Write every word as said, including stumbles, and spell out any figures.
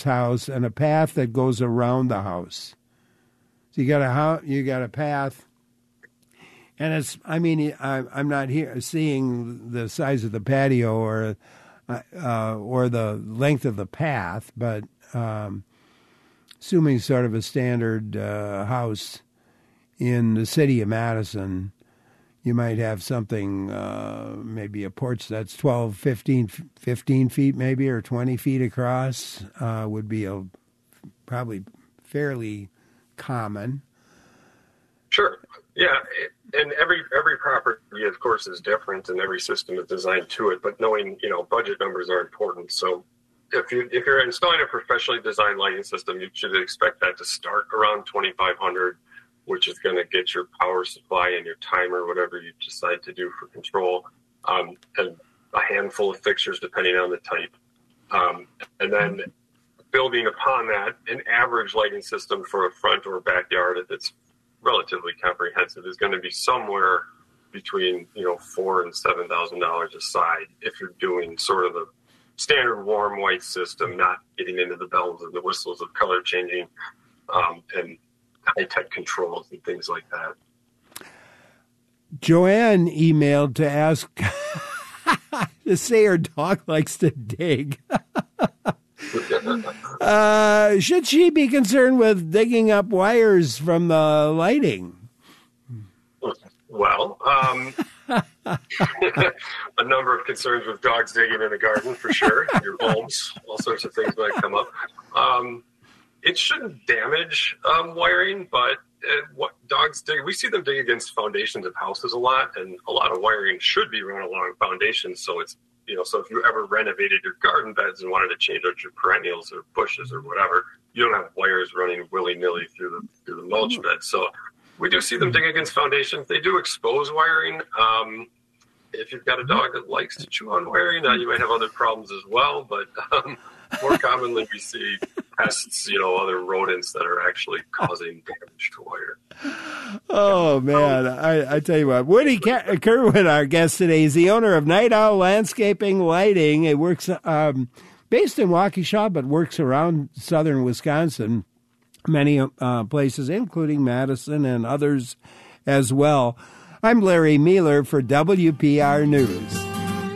its house and a path that goes around the house. So you got a house, you got a path, and it's. I mean, I, I'm not here seeing the size of the patio or uh, or the length of the path, but um, assuming sort of a standard uh, house in the city of Madison, you might have something, uh, maybe a porch that's twelve, fifteen, fifteen feet maybe, or twenty feet across, uh, would be a probably fairly common. Sure. Yeah. And every every property, of course, is different, and every system is designed to it. But knowing, you know, budget numbers are important. So if you if you're installing a professionally designed lighting system, you should expect that to start around twenty-five hundred, which is going to get your power supply and your timer, whatever you decide to do for control, um, and a handful of fixtures depending on the type. Um, and then building upon that, an average lighting system for a front or backyard that's relatively comprehensive is going to be somewhere between, you know, four and seven thousand dollars a side if you're doing sort of the standard warm white system, not getting into the bells and the whistles of color changing um, and high-tech controls and things like that. Joanne emailed to ask to say her dog likes to dig. uh, should she be concerned with digging up wires from the lighting? Well, um, a number of concerns with dogs digging in the garden, for sure. Your bulbs, all sorts of things might come up. Um, It shouldn't damage um, wiring, but uh, what dogs dig, we see them dig against foundations of houses a lot, and a lot of wiring should be run along foundations. So it's, you know, so if you ever renovated your garden beds and wanted to change out your perennials or bushes or whatever, you don't have wires running willy-nilly through the through the mulch bed. So we do see them dig against foundations. They do expose wiring. Um, if you've got a dog that likes to chew on wiring, uh, you might have other problems as well, but um, more commonly we see pests, you know, other rodents that are actually causing damage to wire. Oh, man. I, I tell you what, Woody Kerwin, our guest today, is the owner of Night Owl Landscaping Lighting. It works um, based in Waukesha, but works around southern Wisconsin, many uh, places, including Madison and others as well. I'm Larry Mueller for W P R News.